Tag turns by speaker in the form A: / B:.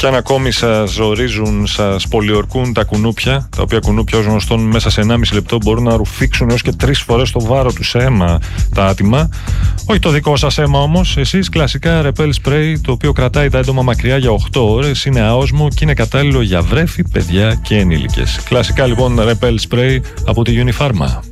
A: Και αν ακόμη σας ζορίζουν, σας πολιορκούν τα κουνούπια, τα οποία κουνούπια ως γνωστόν μέσα σε 1,5 λεπτό μπορούν να ρουφήξουν έως και 3 φορές το βάρο του σε αίμα τα άτιμα. Όχι το δικό σας αίμα όμως, εσείς κλασικά Repel Spray, το οποίο κρατάει τα έντομα μακριά για 8 ώρες, είναι αόσμο και είναι κατάλληλο για βρέφη, παιδιά και ενήλικες. Κλασικά λοιπόν Repel Spray από τη Unifarma.